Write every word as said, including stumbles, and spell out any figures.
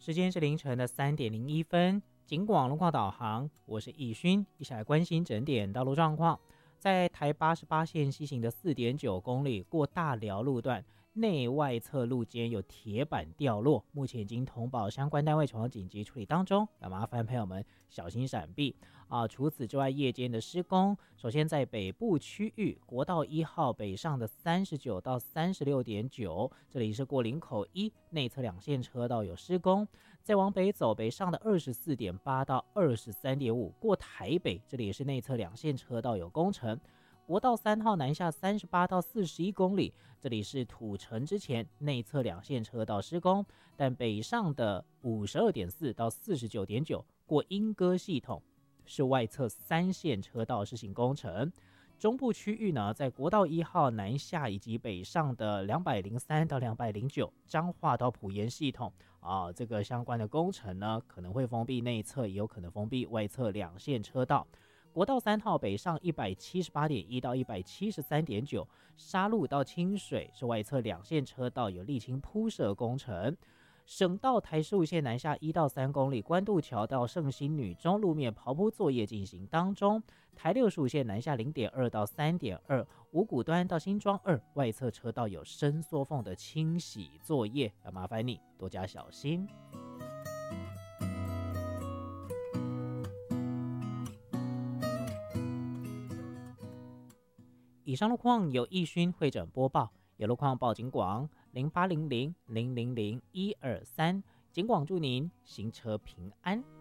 时间是凌晨的三点零一分，警广路况导航，我是易勋，一起来关心整点道路状况。在台八十八线西行的四点九公里过大寮路段，内外侧路间有铁板掉落，目前已经通报相关单位从紧急处理当中，要麻烦朋友们小心闪避啊！除此之外，夜间的施工，首先在北部区域，国道一号北上的三十九到三十六点九，这里是过林口一内侧两线车道有施工。再往北走，北上的二十四点八到二十三点五，过台北，这里也是内侧两线车道有工程。国道三号南下三十八到四十一公里，这里是土城之前内侧两线车道施工，但北上的五十二点四到四十九点九，过莺歌系统是外侧三线车道施行工程。中部区域呢，在国道一号南下以及北上的两百零三到两百零九彰化到埔盐系统啊，这个相关的工程呢，可能会封闭内侧，也有可能封闭外侧两线车道。国道三号北上一百七十八点一到一百七十三点九，沙鹿到清水是外侧两线车道有沥青铺设工程。省道台十五线南下一到三公里，关渡桥到圣心女中路面刨铺作业进行当中。台六十五线南下零点二到三点二，五股端到新庄二外侧车道有伸缩缝的清洗作业，要麻烦你多加小心。以上路况由易勋会诊播报，有路况报警广零八零零零零零一二三，警广祝您行车平安。